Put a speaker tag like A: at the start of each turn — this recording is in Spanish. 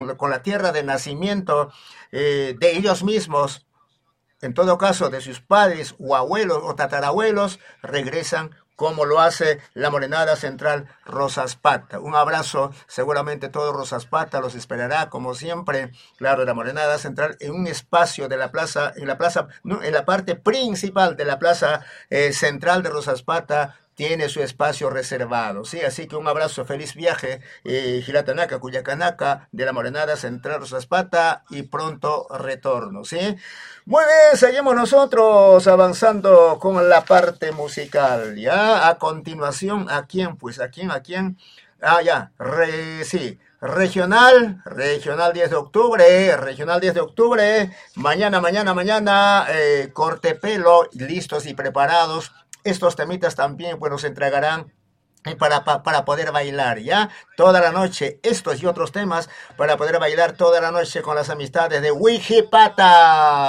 A: con la tierra de nacimiento de ellos mismos, en todo caso de sus padres o abuelos o tatarabuelos, regresan como lo hace la Morenada Central Rosas Pata. Un abrazo, seguramente todo Rosas Pata los esperará, como siempre, claro, la Morenada Central en un espacio de la plaza, no, en la parte principal de la plaza central de Rosas Pata, tiene su espacio reservado, ¿sí? Así que un abrazo, feliz viaje, Gilatanaka, Cuyacanaca, de la Morenada Central Rosas Pata, y pronto retorno, ¿sí? Muy bien, seguimos nosotros avanzando con la parte musical, ¿ya? A continuación, ¿a quién? Pues, ¿a quién? ¿A quién? Ah, ya, sí. Regional 10 de octubre, Regional 10 de octubre, mañana, corte pelo, listos y preparados. Estos temitas también, bueno, se entregarán para poder bailar, ¿ya? Toda la noche, estos y otros temas para poder bailar toda la noche con las amistades de Wiji Pata.